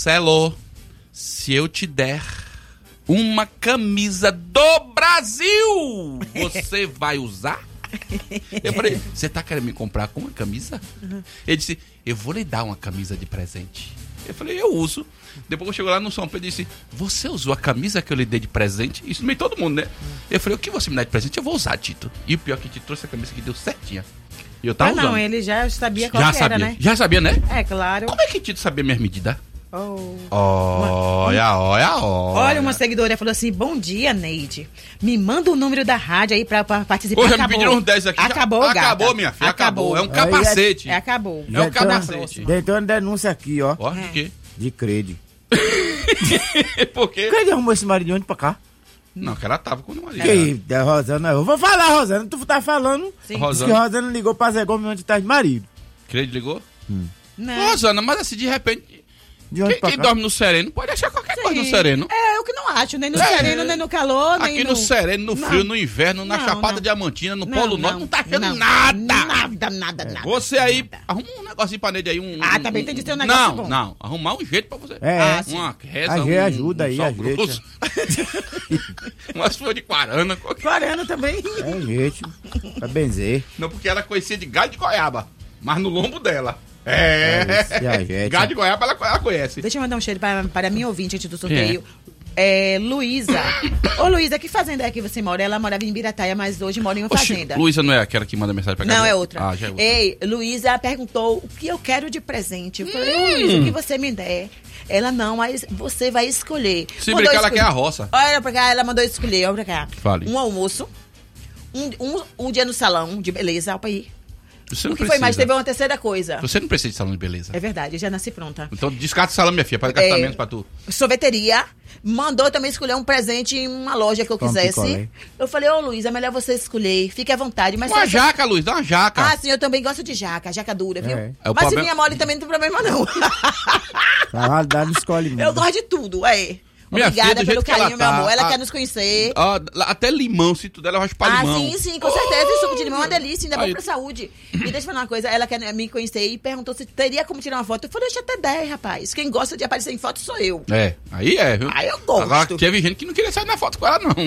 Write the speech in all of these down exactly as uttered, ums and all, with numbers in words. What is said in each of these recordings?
Marcelo, se eu te der uma camisa do Brasil, você vai usar? Eu falei, você tá querendo me comprar com uma camisa? Uhum. Ele disse, eu vou lhe dar uma camisa de presente. Eu falei, eu uso. Depois eu chego lá no São Pedro e disse, você usou a camisa que eu lhe dei de presente? Isso meio todo mundo, né? Eu falei, o que você me dá de presente? Eu vou usar, Tito. E o pior é que Tito trouxe a camisa que deu certinha. E eu tava ah, usando. não, ele já sabia qual já que sabia. era, né? Já sabia, né? É, claro. Como é que Tito sabia minhas medidas? Oh. Olha, olha, olha. Olha, uma seguidora falou assim, bom dia, Neide. Me manda o número da rádio aí pra, pra participar. Hoje já me pediram uns dez aqui. Acabou, já, gata. Acabou, minha filha, acabou. acabou. É um capacete. É, acabou. É um capacete. Tem uma denúncia aqui, ó. Ó, de quê? De Crede. Por quê? Crede arrumou esse marido de onde pra cá? Não, que ela tava com o marido. Que da Rosana, eu vou falar, Rosana, tu tá falando. Sim. Rosana. Que Rosana ligou pra Zé Gomes onde tá de marido. Crede ligou? Hum. Não. Rosana, mas assim, de repente... De onde Quem, pra quem cá? dorme no sereno pode achar qualquer Sim. coisa no sereno. É, eu que não acho, nem no É. sereno, nem no calor, nem Aqui no... no sereno, no Não. frio, no inverno, na Não, Chapada não. Diamantina, no Não, Polo não, Norte, não tá achando não. nada. Nada, nada, nada. Você aí, nada. arruma um negocinho pra Neide aí. Um, Ah, um, também um, tem de ter um negócio Não, bom. não. Arrumar um jeito pra você. É, Ah, é. Uma reza, A gente um, ajuda aí, um a sal grosso. Umas folhas de quarana. qualquer- Guarana também. É, gente, pra benzer. Não, porque ela conhecia de galho de goiaba, mas no lombo dela. É. É, e a gente? Galho de goiaba ela, ela conhece. Deixa eu mandar um cheiro para, para a minha ouvinte antes do sorteio. É, Luísa. Ô, Luísa, que fazenda é que você mora? Ela morava em Birataia, mas hoje mora em uma Oxi, fazenda. Luísa não é aquela que manda mensagem pra cá? Não, é outra. Ah, já é outra. Ei, Luísa perguntou o que eu quero de presente. Eu falei, ô, Luísa, o que você me der? Ela, não, mas você vai escolher. Se Mandou brincar, ela escolher. quer a roça. Olha pra cá, ela mandou escolher, olha pra cá. Fale. Um almoço, um, um, um dia no salão de beleza, opa aí. Você O não que foi precisa. mais? Teve uma terceira coisa. Você não precisa de salão de beleza. É verdade, eu já nasci pronta. Então descarta o salão, minha filha, para gastar É. menos pra tu. Sorveteria. Mandou também escolher um presente em uma loja que eu Toma quisesse. picolé. Eu falei, ô Luísa, é melhor você escolher. Fique à vontade. Mas Uma se- jaca, Luiz, dá uma jaca. Ah, sim, eu também gosto de jaca. Jaca dura, viu? É. É o mas se problema- vinha mole também não tem problema, não. A validade escolhe muito. Eu gosto de tudo, é. Minha filha, Obrigada do pelo jeito que ela carinho, meu tá, amor. Ela a- quer nos conhecer. Ó, até limão, se tu der, ela vai chupar Ah, limão. sim, sim, com certeza. E suco de limão é uma delícia, ainda é Aí- bom pra saúde. E deixa eu falar uma coisa, ela quer me conhecer e perguntou se teria como tirar uma foto. Eu falei, deixa até dez, rapaz. Quem gosta de aparecer em foto sou eu. É, aí é, viu? Ah, eu gosto. Agora, teve gente que não queria sair na foto com ela, não.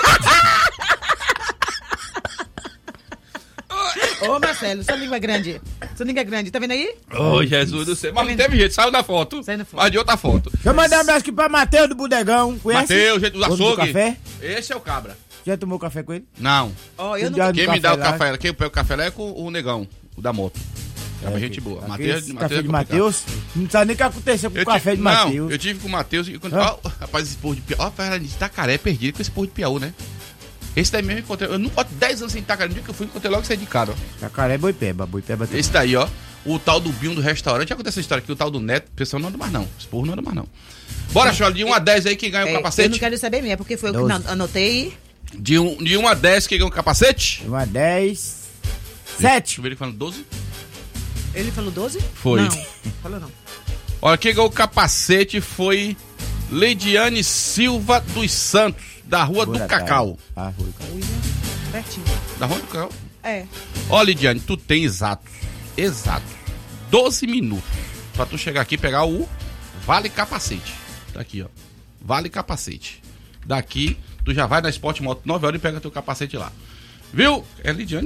Ô, Marcelo, sua língua é grande. Sua língua é grande, tá vendo aí? Ô, Jesus do céu. Mas não teve jeito, saiu da foto. Saiu da foto. Mas de outra foto. Deixa eu mandar um abraço aqui pra Matheus do Bodegão. Conhece? Mateus, gente do Dono do açougue. café? Esse é o cabra. Já tomou café com ele? Não. Ó, eu Ele não... já- Quem do me dá o café lá. café, quem pega o café lá é com o negão, o da moto. É uma gente boa. Aquele Mateus, café Mateus é de complicado. Matheus. Não sabe nem o que aconteceu com Eu o café tive- de não, Matheus. eu tive com o Matheus e quando. Hã? Ó, rapaz, esse porro de Piauí. Ó, pra de Itacaré, perdido com esse porro de Piauí, né? Esse daí mesmo eu encontrei. Eu não boto dez anos sem Itacaré. No dia que eu fui, encontrei logo sair de cara, ó. Jacaré é Boipeba. Boipeba tem. Esse daí, ó. O tal do Binho do restaurante. Já aconteceu essa história aqui, o tal do Neto. O pessoal não anda mais, não. Esse porro não anda mais, não. Bora, Chola, de um a dez aí, quem ganha o É, eu capacete? não quero saber mesmo, porque foi eu que Doze. não- anotei. De um, de um a dez, quem ganha o capacete? Uma dez. Deixa Sete. eu ver ele falando doze. Ele falou doze? Foi. Não, falou não. Olha, quem ganhou o capacete foi Leidiane Silva dos Santos, da Rua do Boa Cacau. tarde. Ah, Rua do Cacau. Ui, pertinho. Da Rua do Cacau? É. Ó, Lidiane, tu tem exato, exato, doze minutos pra tu chegar aqui e pegar o Vale Capacete. Tá aqui, ó. Vale Capacete. Daqui, tu já vai na Sport Moto nove horas e pega teu capacete lá. Viu? É Lidiane.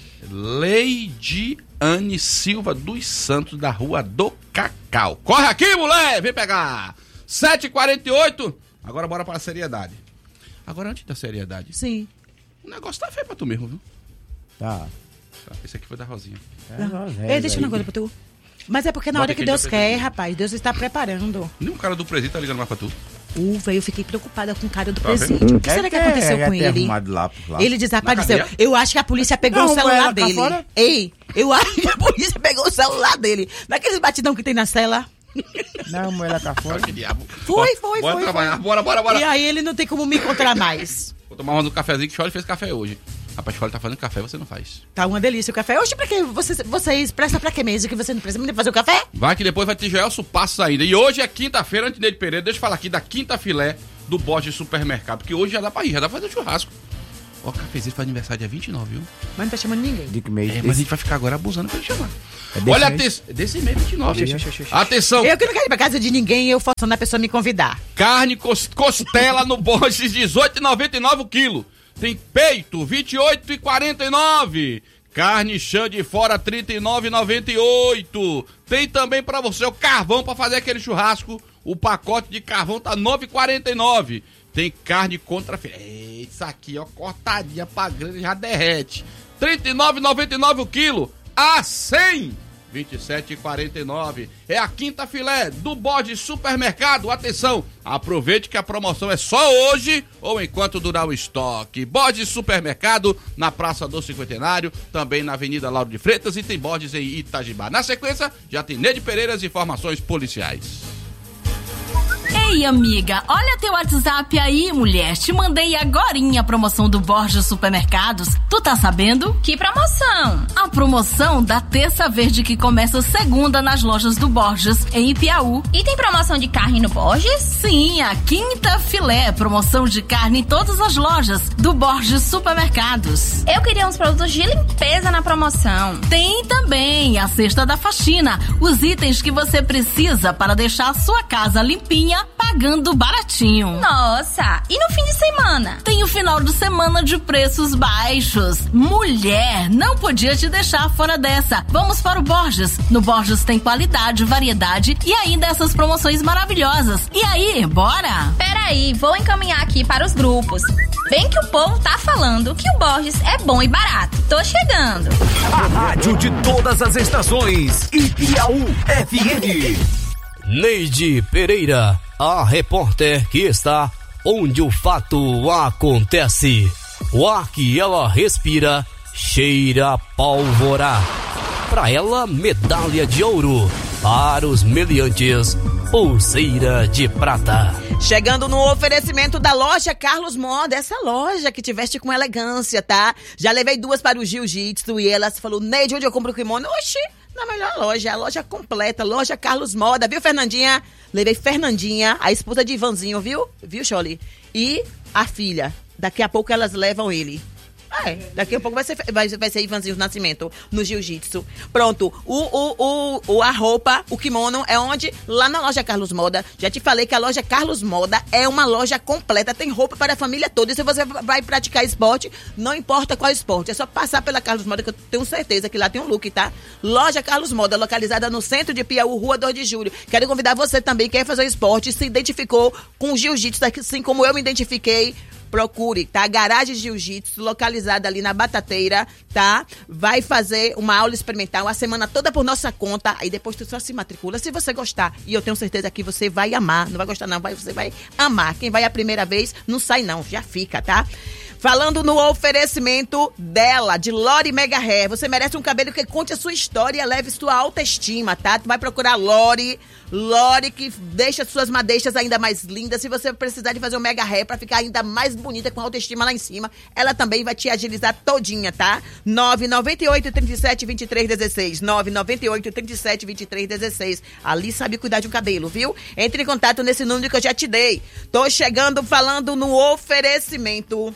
Leidiane Silva dos Santos, da Rua do Cacau. Corre aqui, mulher! Vem pegar! sete e quarenta e oito. Agora bora pra seriedade. Agora, antes da seriedade, Sim. o negócio tá feio pra tu mesmo, viu? Tá. Tá, esse aqui foi da Rosinha. É, nós Ei, velhos deixa aí. uma coisa pra tu. Mas é porque na Bota hora que aqui, Deus já quer, percebi. rapaz, Deus está preparando. Nenhum cara do presídio tá ligando mais pra tu. Uh, velho, eu fiquei preocupada com o cara do Tá vendo? presídio. O que Deve será que ter- aconteceu deve com ter ele? arrumado lá por lá. Ele desapareceu. Na cadeia? Eu acho que a polícia pegou Não, o celular ela cá dele. fora? Ei, eu acho que a polícia pegou o celular dele. Naquele batidão que tem na cela. Não, moela cá fora. Olha que diabo. Foi, foi, bora foi, trabalhar. foi. Bora, bora, bora. E aí ele não tem como me encontrar mais. Vou tomar um cafezinho que o Chole fez café hoje. Rapaz, o Chole tá fazendo café, você não faz. Tá uma delícia o café. Oxe, pra que vocês, vocês prestam pra que mesmo? Que você não precisa me fazer o café? Vai que depois vai ter Joelso Passos ainda. E hoje é quinta-feira, antes dele Pereira. Deixa eu falar aqui da quinta filé do Bosch Supermercado. Porque hoje já dá pra ir, já dá pra fazer um churrasco. Ó, o cafezinho faz aniversário dia vinte e nove, viu? Mas não tá chamando ninguém. De que mês? É, mas a gente vai ficar agora abusando pra ele chamar. É desse Olha, mês? aten- desse mês vinte e nove. Oxe, oxe, oxe, oxe. Atenção, Eu que não quero ir pra casa de ninguém e eu forçando a pessoa a me convidar. carne cos- costela no Borges, dezoito reais e noventa e nove o quilo. Tem peito, vinte e oito reais e quarenta e nove. Carne chã de fora, trinta e nove reais e noventa e oito. Tem também pra você o carvão pra fazer aquele churrasco. O pacote de carvão tá nove reais e quarenta e nove. Tem carne contra filé. Isso aqui, ó, cortadinha pra grande, já derrete. trinta e nove reais e noventa e nove o quilo. A cem. vinte e sete reais e quarenta e nove. É a quinta filé do bode supermercado. Atenção, aproveite que a promoção é só hoje ou enquanto durar o estoque. Bode supermercado na Praça do Cinquentenário, também na Avenida Lauro de Freitas e tem bodes em Itajibá. Na sequência, já tem Neide Pereira, as informações policiais. Ei, amiga, olha teu WhatsApp aí, mulher. Te mandei agorinha a promoção do Borges Supermercados. Tu tá sabendo? Que promoção? A promoção da Terça Verde que começa segunda nas lojas do Borges, em Ipiaú. E tem promoção de carne no Borges? Sim, a quinta filé, promoção de carne em todas as lojas do Borges Supermercados. Eu queria uns produtos de limpeza na promoção. Tem também a cesta da faxina, os itens que você precisa para deixar a sua casa limpinha, pagando baratinho. Nossa, e no fim de semana? Tem o final de semana de preços baixos. Mulher, não podia te deixar fora dessa. Vamos para o Borges. No Borges tem qualidade, variedade e ainda essas promoções maravilhosas. E aí, bora? Peraí, vou encaminhar aqui para os grupos. Bem que o povo tá falando que o Borges é bom e barato. Tô chegando. A rádio de todas as estações. Ipiaú F M. Neide Pereira, a repórter que está onde o fato acontece. O ar que ela respira cheira pólvora. Para ela, medalha de ouro. Para os meliantes, pulseira de prata. Chegando no oferecimento da loja Carlos Moda, essa loja que te veste com elegância, tá? Já levei duas para o jiu-jitsu e ela falou, Neide, onde eu compro o kimono? Oxi, na melhor loja, a loja completa, loja Carlos Moda, viu, Fernandinha? Levei Fernandinha, a esposa de Ivanzinho, viu? Viu, Choli? E a filha, daqui a pouco elas levam ele. É, daqui a pouco vai ser, vai, vai ser Ivanzinho Nascimento no jiu-jitsu. Pronto, o, o, o, o, a roupa, o kimono é onde? Lá na loja Carlos Moda. Já te falei que a loja Carlos Moda é uma loja completa, tem roupa para a família toda. E se você vai praticar esporte, não importa qual esporte, é só passar pela Carlos Moda que eu tenho certeza que lá tem um look, tá? Loja Carlos Moda, localizada no centro de Piauí, Rua dois de Julho. Quero convidar você também que quer fazer esporte, se identificou com o jiu-jitsu, assim como eu me identifiquei. Procure, tá? Garagem Jiu-Jitsu, localizada ali na Batateira, tá? Vai fazer uma aula experimental a semana toda por nossa conta, aí depois tu só se matricula se você gostar. E eu tenho certeza que você vai amar. Não vai gostar não, vai, você vai amar. Quem vai a primeira vez, não sai não, já fica, tá? Falando no oferecimento dela, de Lore Mega Hair. Você merece um cabelo que conte a sua história e leve sua autoestima, tá? Tu vai procurar Lore, Lore que deixa suas madeixas ainda mais lindas. Se você precisar de fazer um Mega Hair pra ficar ainda mais bonita, com autoestima lá em cima, ela também vai te agilizar todinha, tá? nove nove oito, três sete, dois três um seis. nove nove oito, três sete, dois três um seis. Ali sabe cuidar de um cabelo, viu? Entre em contato nesse número que eu já te dei. Tô chegando falando no oferecimento...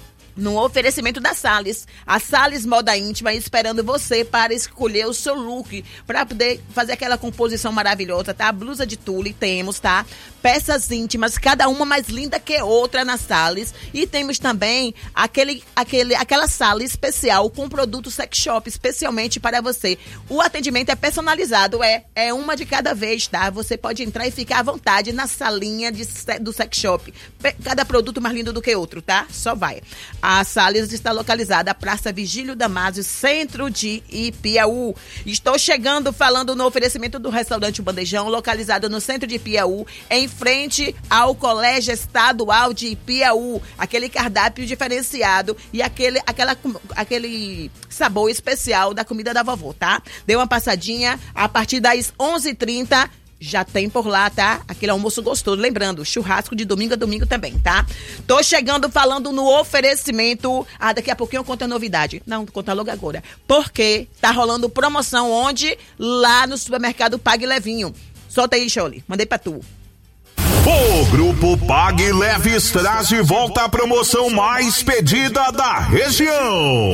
No oferecimento da Salles. A Salles Moda Íntima esperando você para escolher o seu look, para poder fazer aquela composição maravilhosa, tá? Blusa de tule temos, tá? Peças íntimas, cada uma mais linda que outra na Salles. E temos também aquele, aquele, aquela sala especial com produto sex shop, especialmente para você. O atendimento é personalizado, é, é uma de cada vez, tá? Você pode entrar e ficar à vontade na salinha de, do sex shop. Cada produto mais lindo do que outro, tá? Só vai. A Salles está localizada na Praça Vigílio Damásio, centro de Ipiaú. Estou chegando falando no oferecimento do restaurante Bandejão, localizado no centro de Ipiaú, em frente ao Colégio Estadual de Ipiaú. Aquele cardápio diferenciado e aquele, aquela, aquele sabor especial da comida da vovó, tá? Dê uma passadinha a partir das onze e trinta. Já tem por lá, tá? Aquele almoço gostoso. Lembrando, churrasco de domingo a domingo também, tá? Tô chegando falando no oferecimento. Ah, daqui a pouquinho eu conto a novidade. Não, conta logo agora. Porque tá rolando promoção onde? Lá no supermercado Pague Levinho. Solta aí, Choli. Mandei pra tu. O Grupo Pag Leves traz de volta a promoção mais pedida da região.